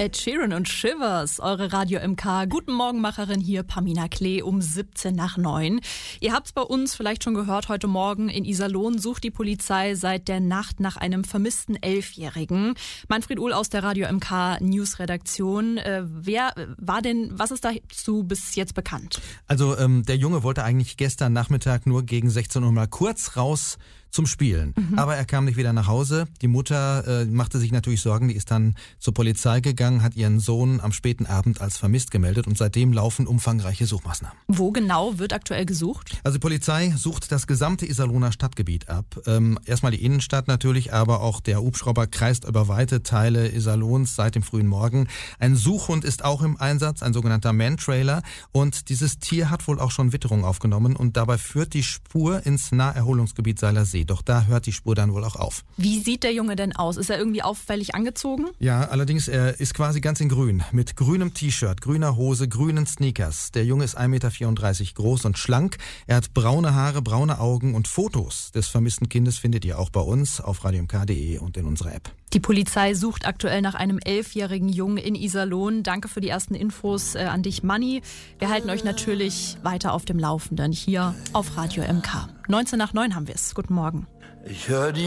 Ed Sheeran und Shivers, eure Radio MK. Guten Morgen, Macherin hier, Pamina Klee, um 7:17. Ihr habt's bei uns vielleicht schon gehört, heute Morgen in Iserlohn sucht die Polizei seit der Nacht nach einem vermissten 11-Jährigen. Manfred Uhl aus der Radio MK News-Redaktion. Was ist dazu bis jetzt bekannt? Also der Junge wollte eigentlich gestern Nachmittag nur gegen 16 Uhr mal kurz raus zum Spielen. Aber er kam nicht wieder nach Hause. Die Mutter machte sich natürlich Sorgen. Die ist dann zur Polizei gegangen, hat ihren Sohn am späten Abend als vermisst gemeldet und seitdem laufen umfangreiche Suchmaßnahmen. Wo genau wird aktuell gesucht? Also die Polizei sucht das gesamte Iserlohner Stadtgebiet ab. Erstmal die Innenstadt natürlich, aber auch der Hubschrauber kreist über weite Teile Iserlohns seit dem frühen Morgen. Ein Suchhund ist auch im Einsatz, ein sogenannter Mantrailer. Und dieses Tier hat wohl auch schon Witterung aufgenommen und dabei führt die Spur ins Naherholungsgebiet Seilersee. Doch da hört die Spur dann wohl auch auf. Wie sieht der Junge denn aus? Ist er irgendwie auffällig angezogen? Ja, allerdings, er ist quasi ganz in grün. Mit grünem T-Shirt, grüner Hose, grünen Sneakers. Der Junge ist 1,34 Meter groß und schlank. Er hat braune Haare, braune Augen und Fotos des vermissten Kindes findet ihr auch bei uns auf radiomk.de und in unserer App. Die Polizei sucht aktuell nach einem 11-jährigen Jungen in Iserlohn. Danke für die ersten Infos an dich, Manni. Wir halten euch natürlich weiter auf dem Laufenden hier auf Radio MK. 9:19 haben wir es. Guten Morgen. Ich höre die